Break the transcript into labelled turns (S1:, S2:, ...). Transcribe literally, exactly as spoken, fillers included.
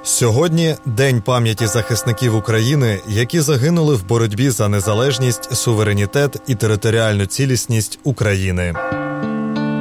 S1: Сьогодні – День пам'яті захисників України, які загинули в боротьбі за незалежність, суверенітет і територіальну цілісність України.